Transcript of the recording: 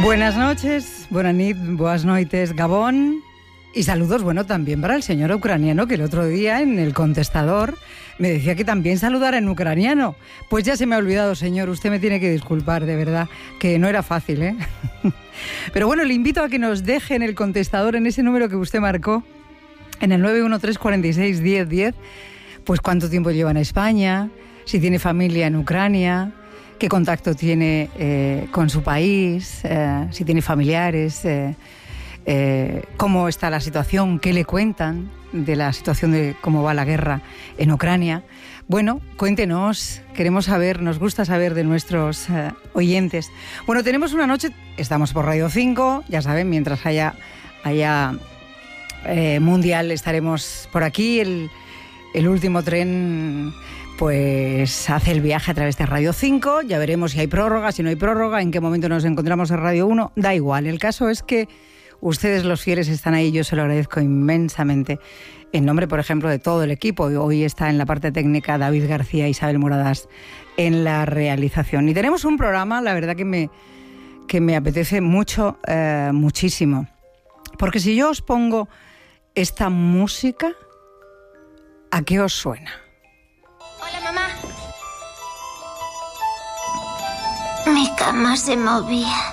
Buenas noches, buenas nit, buenas noites, Gabón. Y saludos, bueno, también para el señor ucraniano, que el otro día en el contestador me decía que también saludara en ucraniano. Pues ya se me ha olvidado, señor, usted me tiene que disculpar, de verdad, que no era fácil, ¿eh? Pero bueno, le invito a que nos deje en el contestador, en ese número que usted marcó, en el 913461010, pues cuánto tiempo lleva en España, si tiene familia en Ucrania, qué contacto tiene con su país, si tiene familiares, cómo está la situación, qué le cuentan de la situación de cómo va la guerra en Ucrania. Bueno, cuéntenos, queremos saber, nos gusta saber de nuestros oyentes. Bueno, tenemos una noche, estamos por Radio 5, ya saben, mientras haya mundial estaremos por aquí, el último tren pues hace el viaje a través de Radio 5, ya veremos si hay prórroga, si no hay prórroga, en qué momento nos encontramos en Radio 1, da igual, el caso es que ustedes los fieles están ahí, yo se lo agradezco inmensamente, en nombre, por ejemplo, de todo el equipo. Hoy está en la parte técnica David García e Isabel Moradas en la realización. Y tenemos un programa, la verdad que me apetece mucho, muchísimo, porque si yo os pongo esta música, ¿a qué os suena? Hola, mamá. Mi cama se movía.